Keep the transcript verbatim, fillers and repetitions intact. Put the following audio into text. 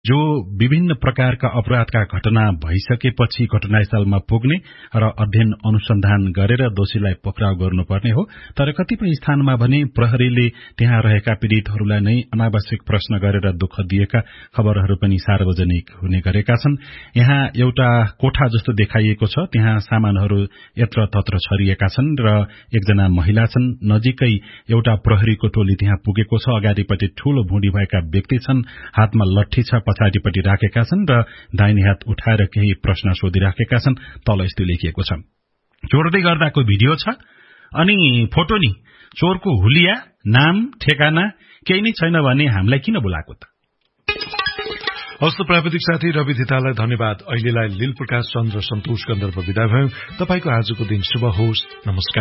जो विभिन्न प्रकारका अपराधका घटना भइसकेपछि घटनास्थलमा पुग्ने र अध्ययन अनुसन्धान गरेर दोषीलाई पक्राउ गर्नुपर्ने हो। तर कतिपय स्थानमा भने प्रहरीले त्यहाँ रहेका पीड़ितहरूलाई नै अनावश्यक प्रश्न गरेर दुःख दिएका खबरहरू पनि सार्वजनिक हुने गरेका छन्। यहाँ एउटा कोठा जस्तो देखाइएको छ, त्यहाँ सामानहरू यत्र तत्र छरिएका छन् र एकजना महिला छन्। नजिकै एउटा प्रहरीको टोली त्यहाँ पुगेको छ। अगाडिपट्टि ठूलो भुँडी भएका व्यक्ति छन्, हातमा लट्ठी छ, पछाडिपट्टि राखेका छन् र दाहिने हात उठाएर केही प्रश्न सोधिराखेका छन्। तल यस्तो लेखिएको छ, जोड्दै गर्दाको भिडियो छ अनि फोटो नि चोरको हुलिया, नाम, ठेगाना केही नै छैन भने हामीलाई किन बोलाएको त? हस्त प्राविधिक साथी रवि धितालाई धन्यवाद। अहिलेलाई लील प्रकाश चन्द्र सन्तोष गन्धर्व विदा भयो। तपाईको आजको दिन शुभ होस्। नमस्कार।